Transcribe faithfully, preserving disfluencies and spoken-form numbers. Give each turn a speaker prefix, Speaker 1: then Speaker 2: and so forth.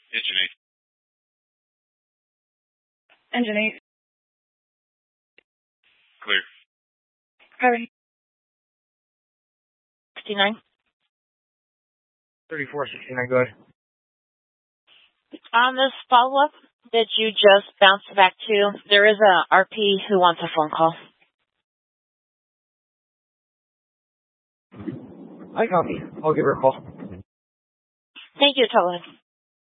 Speaker 1: Engine eight.
Speaker 2: Engine eight.
Speaker 1: Clear.
Speaker 2: Highway.
Speaker 3: sixty-nine.
Speaker 2: thirty-four sixty-nine, go ahead.
Speaker 3: On this follow-up that you just bounced back to, there is a R P who wants a phone call.
Speaker 2: I copy. I'll give her a call.
Speaker 3: Thank you, Teleline.